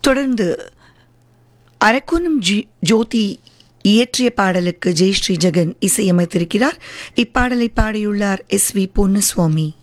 தொடர்ந்து அரக்கோணம் ஜோதி இயற்றிய பாடலுக்கு ஜெயஸ்ரீ ஜெகன் இசையமைத்திருக்கிறார். இப்பாடலை பாடியுள்ளார் எஸ்.வி. பொன்னுசுவாமி.